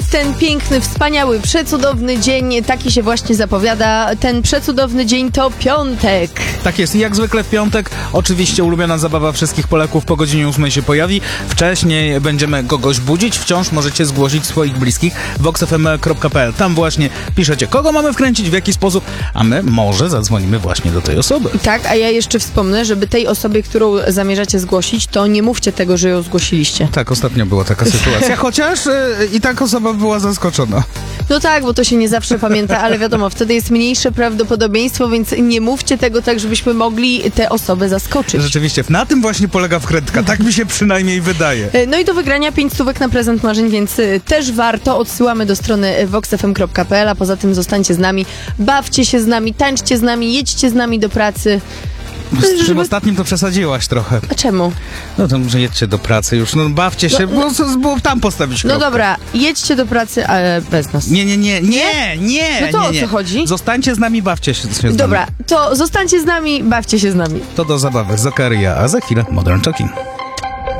ten piękny, wspaniały, przecudowny dzień, taki się właśnie zapowiada. Ten przecudowny dzień to piątek. Tak jest, i jak zwykle w piątek oczywiście ulubiona zabawa wszystkich Polaków po godzinie 8 się pojawi. Wcześniej będziemy kogoś budzić, wciąż możecie zgłosić swoich bliskich voxfm.pl. Tam właśnie piszecie, kogo mamy wkręcić, w jaki sposób, a my może zadzwonimy właśnie do tej osoby. Tak, a ja jeszcze wspomnę, żeby tej osobie, którą zamierzacie zgłosić, to nie mówcie tego, że ją zgłosiliście. Tak, ostatnio była taka sytuacja, chociaż i tak osoba była zaskoczona. No tak, bo to się nie zawsze pamięta, ale wiadomo, wtedy jest mniejsze prawdopodobieństwo, więc nie mówcie tego tak, żebyśmy mogli tę osobę zaskoczyć. Rzeczywiście, na tym właśnie polega wkrętka, tak mi się przynajmniej wydaje. No i do wygrania 5 stówek na prezent marzeń, więc też warto. Odsyłamy do strony voxfm.pl, a poza tym zostańcie z nami, bawcie się z nami, tańczcie z nami, jedźcie z nami do pracy. Z tym ostatnim to przesadziłaś trochę. A czemu? No to może jedźcie do pracy już, no bawcie się, bo tam postawić kropkę. No dobra, jedźcie do pracy, ale bez nas. Nie. No to o co chodzi? Zostańcie z nami, bawcie się z nami. Dobra, to zostańcie z nami, bawcie się z nami. To do zabawy. Zakaria, a za chwilę Modern Talking.